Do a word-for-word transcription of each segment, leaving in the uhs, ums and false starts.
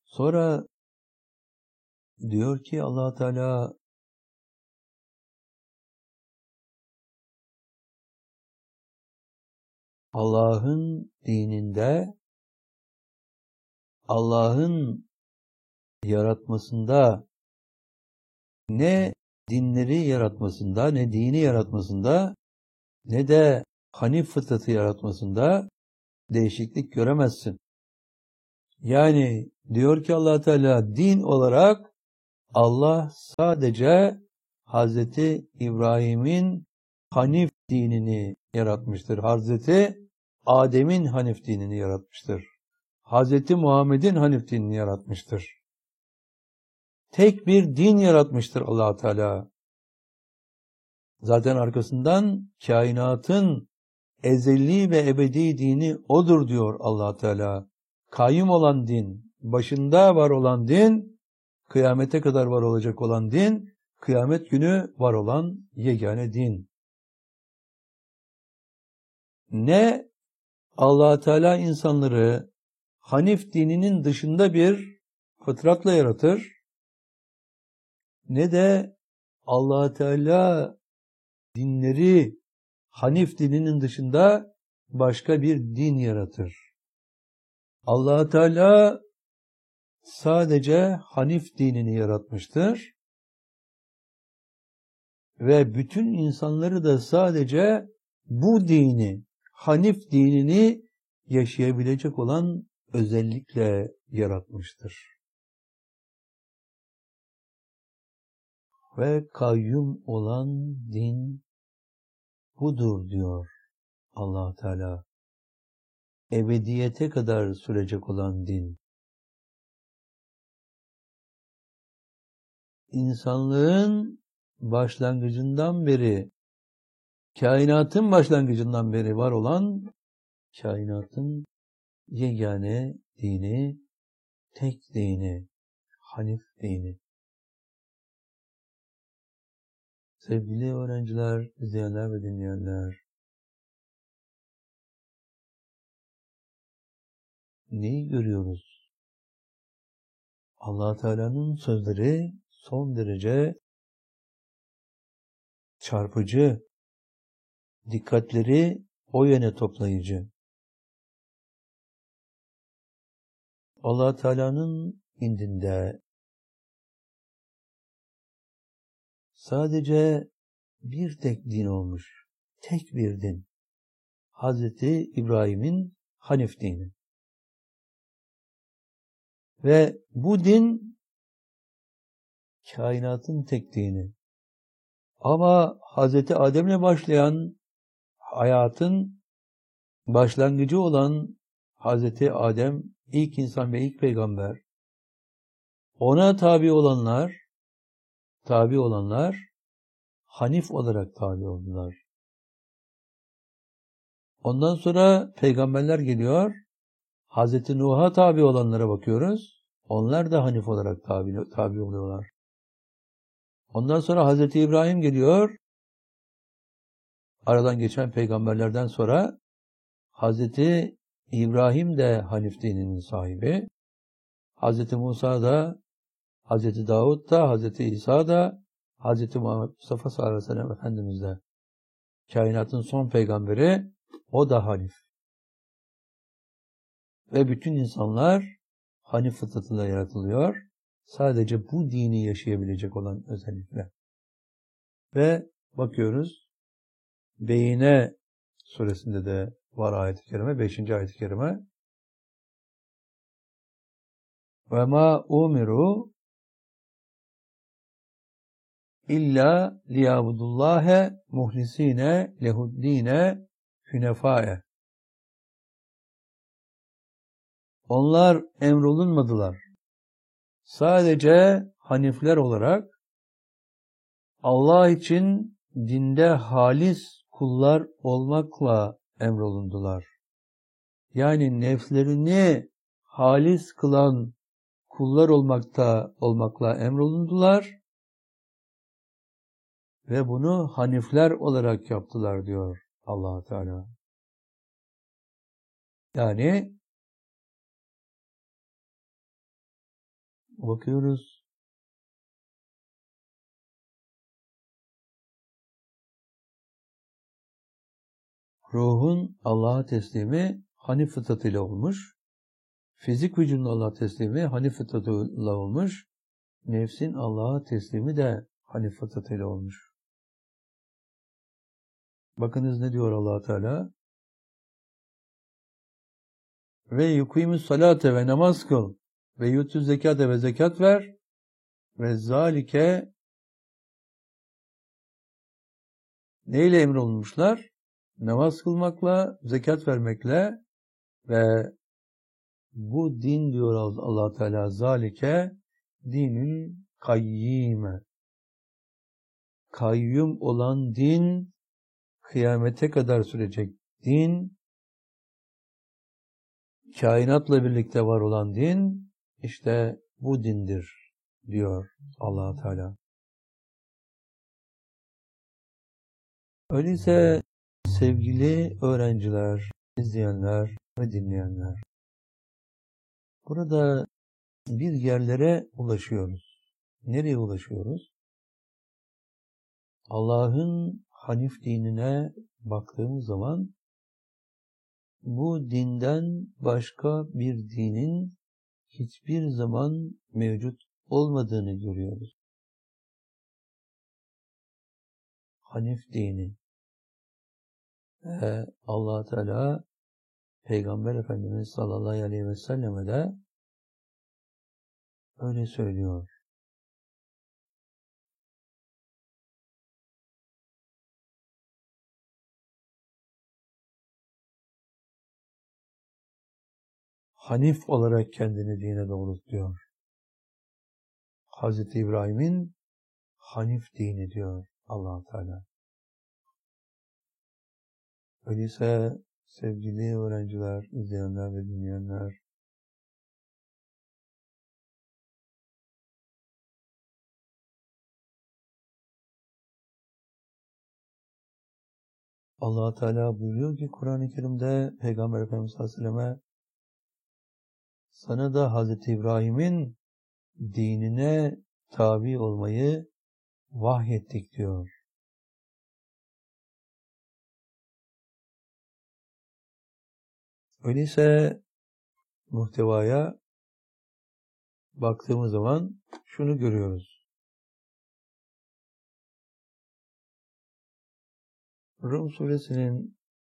Sonra diyor ki Allah Teala Allah'ın dininde, Allah'ın yaratmasında, ne dinleri yaratmasında, ne dini yaratmasında, ne de Hanif fıtratı yaratmasında değişiklik göremezsin. Yani diyor ki Allah Teala din olarak Allah sadece Hazreti İbrahim'in Hanif dinini yaratmıştır. Hazreti Adem'in Hanif dinini yaratmıştır. Hazreti Muhammed'in Hanif dinini yaratmıştır. Tek bir din yaratmıştır Allah Teala. Zaten arkasından kainatın ezeli ve ebedi dini odur diyor Allah Teala. Kayyum olan din, başında var olan din, kıyamete kadar var olacak olan din, kıyamet günü var olan yegane din. Ne Allah Teala insanları Hanif dininin dışında bir fıtratla yaratır, ne de Allah Teala dinleri Hanif dininin dışında başka bir din yaratır. Allah Teala sadece Hanif dinini yaratmıştır ve bütün insanları da sadece bu dini, Hanif dinini yaşayabilecek olan özellikle yaratmıştır. Ve kayyum olan din budur diyor Allah Teala. Ebediyete kadar sürecek olan din. İnsanlığın başlangıcından beri, kainatın başlangıcından beri var olan kainatın yegane dini, tek dini, Hanif dini. Sevgili öğrenciler, izleyenler ve dinleyenler, neyi görüyoruz? Allah Teala'nın sözleri son derece çarpıcı, dikkatleri o yöne toplayıcı. Allah Teala'nın indinde sadece bir tek din olmuş. Tek bir din. Hazreti İbrahim'in Hanif dini. Ve bu din kainatın tek dini. Ama Hazreti Adem'le başlayan hayatın başlangıcı olan Hazreti Adem ilk insan ve ilk peygamber. Ona tabi olanlar, tabi olanlar Hanif olarak tabi oldular. Ondan sonra peygamberler geliyor. Hazreti Nuh'a tabi olanlara bakıyoruz. Onlar da Hanif olarak tabi, tabi oluyorlar. Ondan sonra Hazreti İbrahim geliyor. Aradan geçen peygamberlerden sonra Hazreti İbrahim de Hanif dininin sahibi. Hazreti Musa da, Hazreti Davud da, Hazreti İsa da, Hazreti Muhammed Mustafa sallallahu aleyhi ve sellem Efendimiz de. Kainatın son peygamberi, o da Hanif. Ve bütün insanlar Hanif fıtratıyla yaratılıyor. Sadece bu dini yaşayabilecek olan özellikle. Ve bakıyoruz, Beyine suresinde de var ayet-i kerime, beşinci ayet-i kerime. Ve ma umiru illa liyabudullâhe muhlisîne lehuddîne hünefâe. Onlar emrolunmadılar. Sadece hanifler olarak Allah için dinde halis kullar olmakla emrolundular. Yani nefslerini halis kılan kullar olmakta olmakla emrolundular ve bunu hanifler olarak yaptılar diyor Allah Teala. Yani bakıyoruz. Ruhun Allah'a teslimi Hanif fıtratıyla olmuş. Fizik vücudun Allah'a teslimi Hanif fıtratıyla olmuş. Nefsin Allah'a teslimi de Hanif fıtratıyla olmuş. Bakınız ne diyor Allah Teala? Ve yukîmü's salate ve namaz kıl ve yutuz zekate ve zekat ver ve zalike neyle emrolunmuşlar? Namaz kılmakla, zekat vermekle ve bu din diyor Allah Teala zalike dinül kayyime. Kayyum olan din, kıyamete kadar sürecek din, kainatla birlikte var olan din, işte bu dindir diyor Allah Teala. Öyleyse sevgili öğrenciler, izleyenler ve dinleyenler, burada bir yerlere ulaşıyoruz. Nereye ulaşıyoruz? Allah'ın Hanif dinine baktığımız zaman bu dinden başka bir dinin hiçbir zaman mevcut olmadığını görüyoruz. Hanif dini. Ve Allah Teala Peygamber Efendimiz sallallahu aleyhi ve selleme de öyle söylüyor. Hanif olarak kendini dine doğrultuyor. Hazreti İbrahim'in Hanif dini diyor Allah Teala. Öyleyse sevgili öğrenciler, izleyenler ve dinleyenler, Allah Teala buyuruyor ki Kur'an-ı Kerim'de Peygamber Efendimiz sallallahu aleyhi ve selleme sana da Hazreti İbrahim'in dinine tabi olmayı vahyettik diyor. Öyleyse muhtevaya baktığımız zaman şunu görüyoruz. Rum suresinin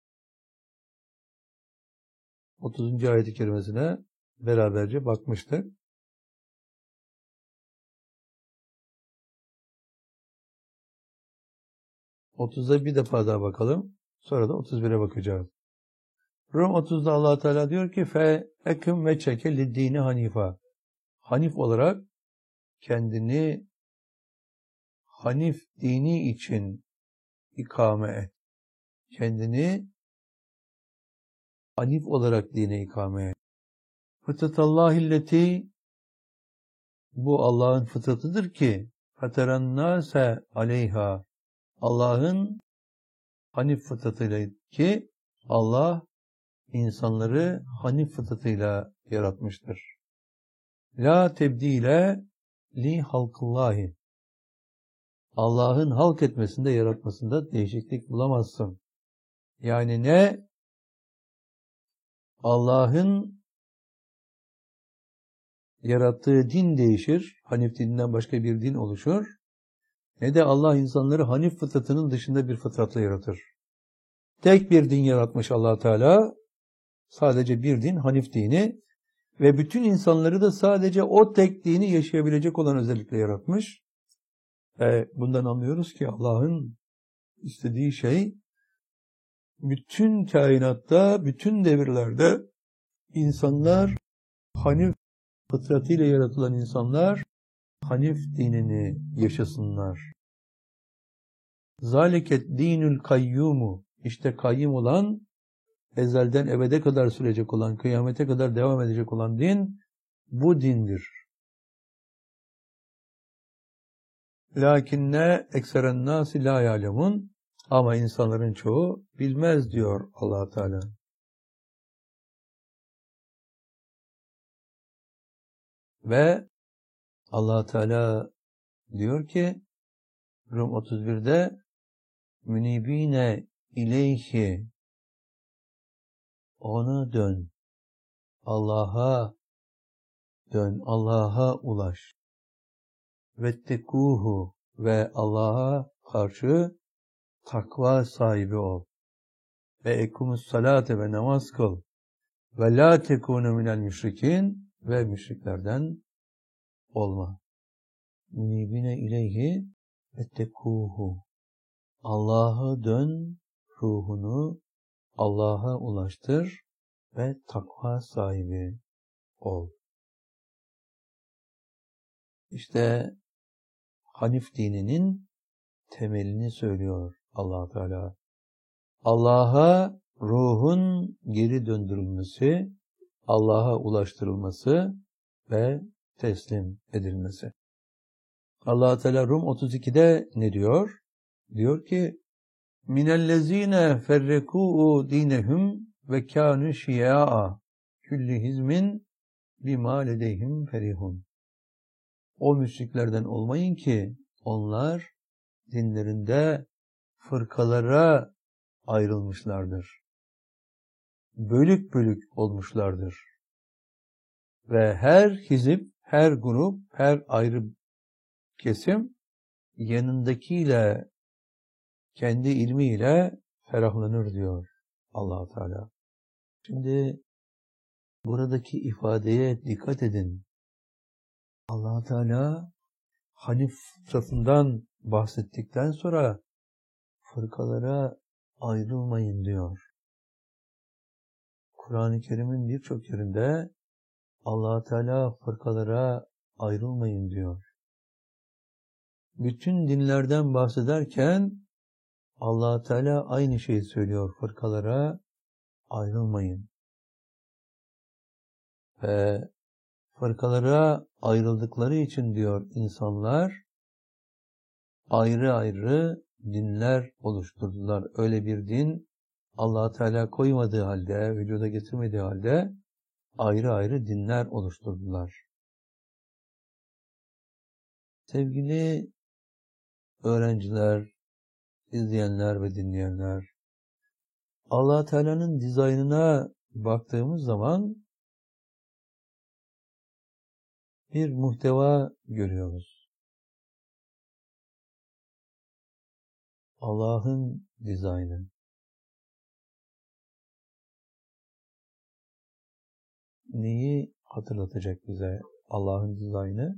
otuzuncu ayet-i kerimesine beraberce bakmıştık. otuza bir defa daha bakalım. Sonra da otuz bire bakacağız. Rum otuzda Allah Teala diyor ki fe ekim ve çeke liddini hanifa. Hanif olarak kendini Hanif dini için ikame et. Kendini Hanif olarak dine ikame et. Fıtratallahilleti, bu Allah'ın fıtratıdır ki faterannâse aleyha, Allah'ın Hanif fıtratıyla, ki Allah insanları Hanif fıtratıyla yaratmıştır. La tebdile li halkıllahi, Allah'ın halk etmesinde, yaratmasında değişiklik bulamazsın. Yani ne Allah'ın yarattığı din değişir, Hanif dininden başka bir din oluşur, ne de Allah insanları Hanif fıtratının dışında bir fıtratla yaratır. Tek bir din yaratmış Allah Teala, sadece bir din, Hanif dini, ve bütün insanları da sadece o tek dini yaşayabilecek olan özellikle yaratmış. Ve bundan anlıyoruz ki Allah'ın istediği şey, bütün kainatta, bütün devirlerde insanlar, Hanif fıtratıyla yaratılan insanlar, Hanif dinini yaşasınlar. Zaliket dinül kayyumu, işte kayyum olan, ezelden ebede kadar sürecek olan, kıyamete kadar devam edecek olan din, bu dindir. Lakinne ekseren nasi la ya'lemun, ama insanların çoğu bilmez diyor Allah Teala. Ve Allah Teala diyor ki Rum otuz birde münibine ileyhi, ona dön, Allah'a dön, Allah'a ulaş. Vettekuhu, ve Allah'a karşı takva sahibi ol. Ve ekumus salate, ve namaz kıl. Ve la tekunu minel müşrikin, ve müşriklerden olma. Münibine ileyhi vettekuhu. Allah'a dön, ruhunu Allah'a ulaştır ve takva sahibi ol. İşte Hanif dininin temelini söylüyor Allah Teala. Allah'a ruhun geri döndürülmesi, Allah'a ulaştırılması ve teslim edilmesi. Allah Teala Rum otuz ikide ne diyor? Diyor ki: "Minellezine ferrekû dinehum ve kânü şiâ'a külli hizmin bimâ ledeyhim ferihun." O müşriklerden olmayın ki onlar dinlerinde fırkalara ayrılmışlardır. Bölük bölük olmuşlardır. Ve her hizip, her grup, her ayrı kesim yanındakiyle, kendi ilmiyle ferahlanır diyor Allah Teala. Şimdi buradaki ifadeye dikkat edin. Allah Teala Hanif tarafından bahsettikten sonra fırkalara ayrılmayın diyor. Kur'an-ı Kerim'in birçok yerinde Allah Teala fırkalara ayrılmayın diyor. Bütün dinlerden bahsederken Allah Teala aynı şeyi söylüyor. Fırkalara ayrılmayın. Ve fırkalara ayrıldıkları için diyor insanlar ayrı ayrı dinler oluşturdular. Öyle bir din Allah Teala koymadığı halde, vücuda getirmediği halde ayrı ayrı dinler oluşturdular. Sevgili öğrenciler, izleyenler ve dinleyenler, Allah Teala'nın dizaynına baktığımız zaman bir muhteva görüyoruz. Allah'ın dizaynı. Neyi hatırlatacak bize Allah'ın dizaynı?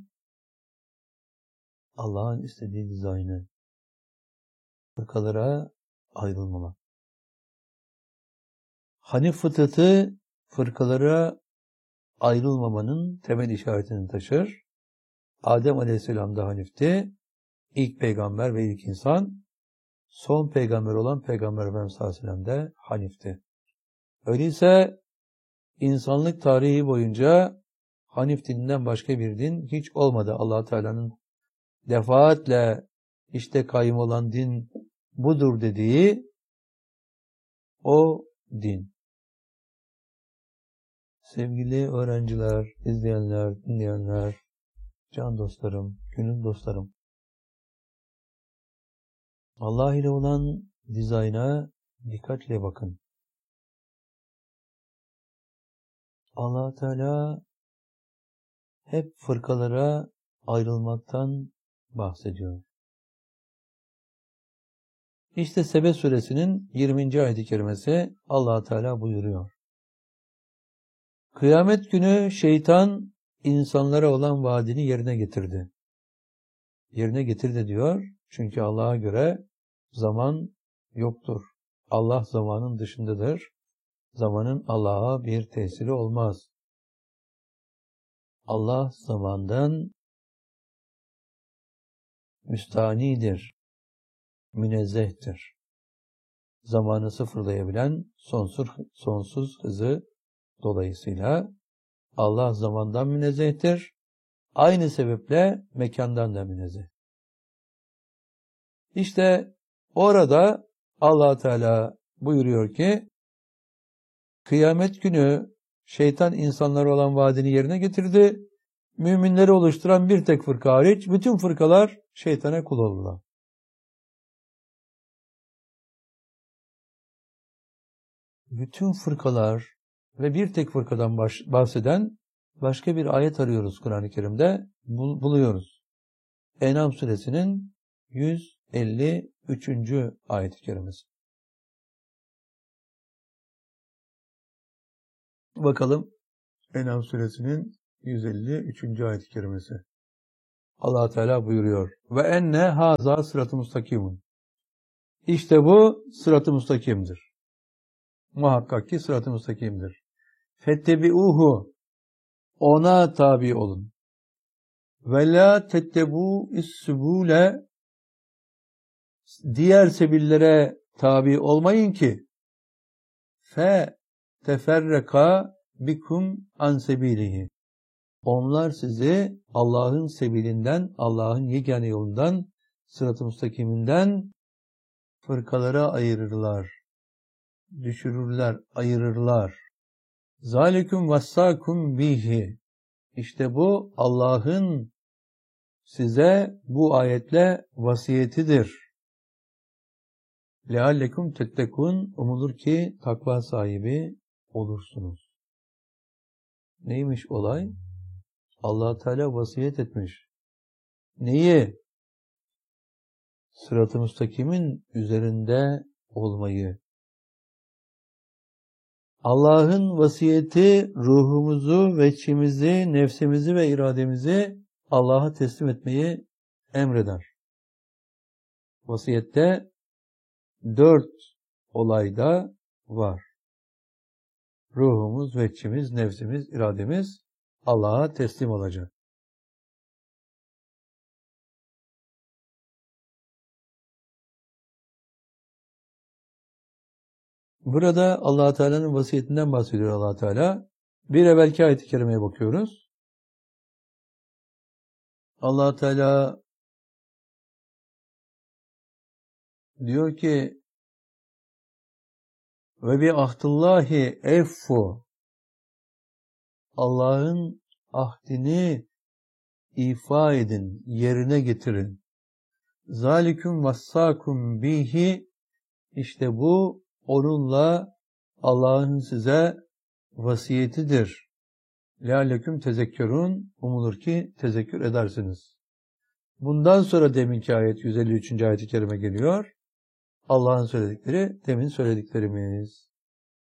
Allah'ın istediği dizaynı. Fırkalara ayrılmamak. Hanif fıtratı fırkalara ayrılmamanın temel işaretini taşır. Adem Aleyhisselam da Hanif'ti. İlk peygamber ve ilk insan. Son peygamber olan Peygamber Efendimiz sallallahu aleyhi ve sellem de Hanif'ti. Öyleyse insanlık tarihi boyunca Hanif dininden başka bir din hiç olmadı. Allah Teala'nın defaatle işte kayyım olan din budur dediği o din. Sevgili öğrenciler, izleyenler, dinleyenler, can dostlarım, gönül dostlarım, Allah ile olan dizayna dikkatle bakın. Allah Teala hep fırkalara ayrılmaktan bahsediyor. İşte Sebe suresinin yirminci ayet-i kerimesi Allah Teala buyuruyor. Kıyamet günü şeytan insanlara olan vaadini yerine getirdi. Yerine getirdi diyor. Çünkü Allah'a göre zaman yoktur. Allah zamanın dışındadır. Zamanın Allah'a bir tesiri olmaz. Allah zamandan müstanidir, münezzehtir. Zamanı sıfırlayabilen sonsuz, sonsuz hızı dolayısıyla Allah zamandan münezzehtir. Aynı sebeple mekandan da münezzeh. İşte orada Allah Teala buyuruyor ki kıyamet günü şeytan insanlara olan vaadini yerine getirdi. müminleri oluşturan bir tek fırka hariç bütün fırkalar şeytana kul olurlar. Bütün fırkalar ve bir tek fırkadan bahseden başka bir ayet arıyoruz Kur'an-ı Kerim'de, bul buluyoruz. En'am suresinin yüz elli üçüncü ayet-i kerimesi. Bakalım En'am suresinin yüz elli üçüncü ayet-i kerimesi. Allah Teala buyuruyor. Ve enne haza sırat-ı mustakimun. İşte bu sırat-ı mustakimdir. Muhakkak ki sırat-ı mustakimdir. Fettebi'uhu. Ona tabi olun. Ve la tettebu is-subule. Diğer sebillere tabi olmayın ki fe teferreka bikum an sebilihi. Onlar sizi Allah'ın sebilinden, Allah'ın yegane yolundan, sırat-ı müstakiminden fırkalara ayırırlar. Düşürürler, ayırırlar. Zalikum vassakum bihi. İşte bu Allah'ın size bu ayetle vasiyetidir. Leallekum tettekun. Umulur ki takva sahibi olursunuz. Neymiş olay? Allah Teala vasiyet etmiş. Neyi? Sırat-ı müstakimin üzerinde olmayı. Allah'ın vasiyeti ruhumuzu, veçhimizi, nefsimizi ve irademizi Allah'a teslim etmeyi emreder. Vasiyette dört olayda var. Ruhumuz, veçhimiz, nefsimiz, irademiz Allah'a teslim olacak. Burada Allah Teala'nın vasiyetinden bahsediyor Allah Teala. Bir evvelki ayet-i kerimeye bakıyoruz. Allah Teala diyor ki ve bi ahdillahi effu. Allah'ın ahdini ifa edin, yerine getirin. Zalikum vassakum bihi. İşte bu onunla Allah'ın size vasiyetidir. Lealleküm tezekkürün. Umulur ki tezekkür edersiniz. Bundan sonra deminki ayet yüz elli üçüncü ayet-i kerime geliyor. Allah'ın söyledikleri demin söylediklerimiz.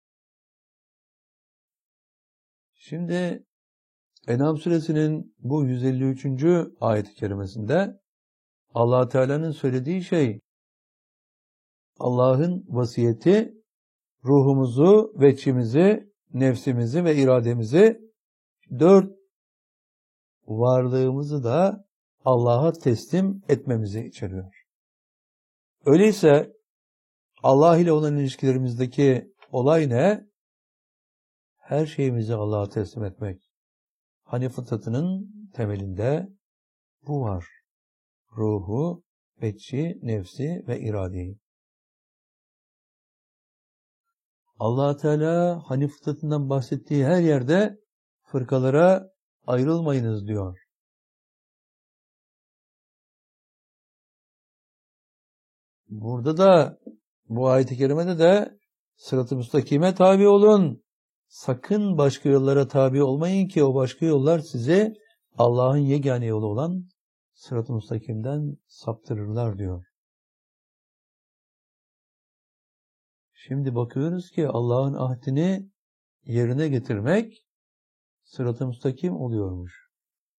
Şimdi En'am suresinin bu yüz elli üçüncü ayet-i kerimesinde Allah Teala'nın söylediği şey Allah'ın vasiyeti ruhumuzu, veçhimizi, nefsimizi ve irademizi dört varlığımızı da Allah'a teslim etmemizi içeriyor. Öyleyse Allah ile olan ilişkilerimizdeki olay ne? Her şeyimizi Allah'a teslim etmek. Hani fıtratının temelinde bu var. Ruhu, veçhi, nefsi ve iradeyi. Allah Teala hani fıtratından bahsettiği her yerde fırkalara ayrılmayınız diyor. Burada da bu ayet-i kerimede de sırat-ı müstakime tabi olun. Sakın başka yollara tabi olmayın ki o başka yollar sizi Allah'ın yegane yolu olan sırat-ı müstakimden saptırırlar diyor. Şimdi bakıyoruz ki Allah'ın ahdini yerine getirmek sırat-ı müstakim oluyormuş.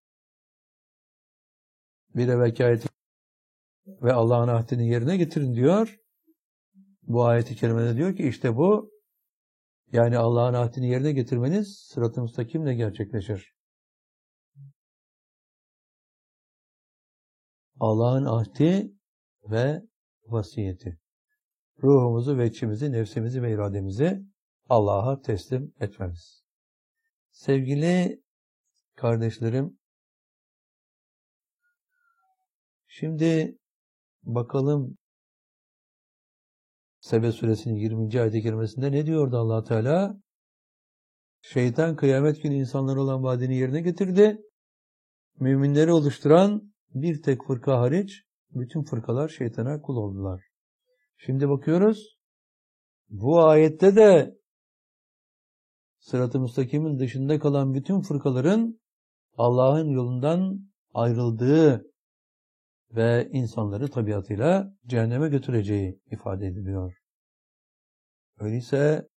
Bir evvelki ayet ve Allah'ın ahdini yerine getirin diyor. Bu ayet-i kerimede diyor ki işte bu, yani Allah'ın ahdini yerine getirmeniz sırat-ı müstakimle gerçekleşir. Allah'ın ahdi ve vasiyeti. Ruhumuzu, veçhimizi, nefsimizi ve irademizi Allah'a teslim etmemiz. Sevgili kardeşlerim, şimdi bakalım Sebe suresinin yirminci ayet-i kerimesinde ne diyordu Allah Teala? Şeytan kıyamet günü insanlara olan vaadini yerine getirdi. müminleri oluşturan bir tek fırka hariç bütün fırkalar şeytana kul oldular. Şimdi bakıyoruz, bu ayette de sırat-ı müstakimin dışında kalan bütün fırkaların Allah'ın yolundan ayrıldığı ve insanları tabiatıyla cehenneme götüreceği ifade ediliyor. Öyleyse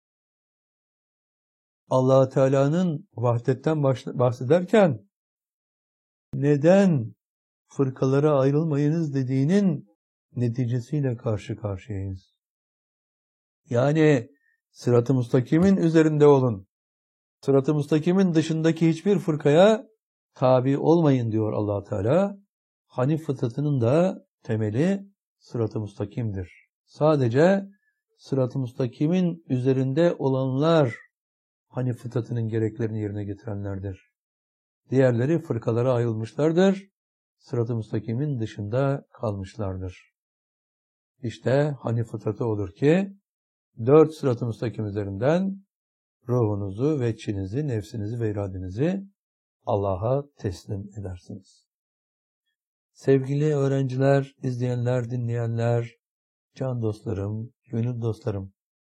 Allah Teala'nın vahdetten bahsederken neden fırkalara ayrılmayınız dediğinin neticesiyle karşı karşıyayız. Yani sırat-ı müstakimin üzerinde olun. Sırat-ı müstakimin dışındaki hiçbir fırkaya tabi olmayın diyor Allah Teala. Hanif fıtratının da temeli sırat-ı müstakimdir. Sadece sırat-ı müstakimin üzerinde olanlar Hanif fıtratının gereklerini yerine getirenlerdir. Diğerleri fırkalara ayrılmışlardır. Sırat-ı müstakimin dışında kalmışlardır. İşte Hanif fıtratı olur ki dört sırat-ı müstakim üzerinden ruhunuzu ve içinizi, nefsinizi ve iradenizi Allah'a teslim edersiniz. Sevgili öğrenciler, izleyenler, dinleyenler, can dostlarım, gönül dostlarım,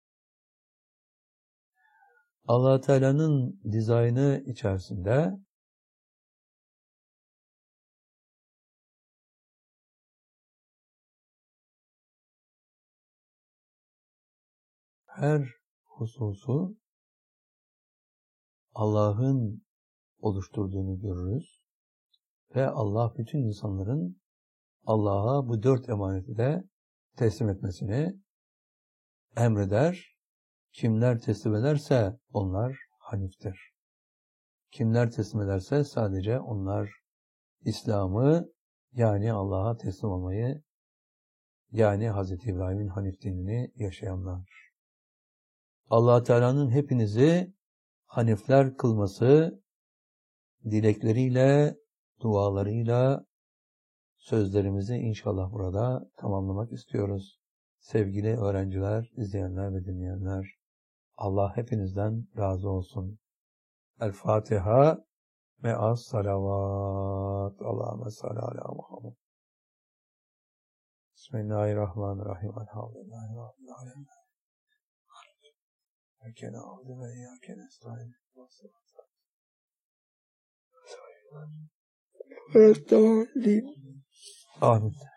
Allah Teala'nın dizaynı içerisinde her hususu Allah'ın oluşturduğunu görürüz ve Allah bütün insanların Allah'a bu dört emaneti de teslim etmesini emreder. Kimler teslim ederse onlar haniftir. Kimler teslim ederse sadece onlar İslam'ı, yani Allah'a teslim olmayı, yani Hazreti İbrahim'in Hanif dinini yaşayanlar. Allah Teala'nın hepinizi hanifler kılması dilekleriyle, dualarıyla sözlerimizi inşallah burada tamamlamak istiyoruz. Sevgili öğrenciler, izleyenler ve dinleyenler, Allah hepinizden razı olsun. El-Fatiha ve as-salavat. Allahümme salli ala Muhammed. Bismillahirrahmanirrahim. Elhamdülillahi Rabbil alemin. İyyâke na'budu ve iyyâke nestaîn. Amin.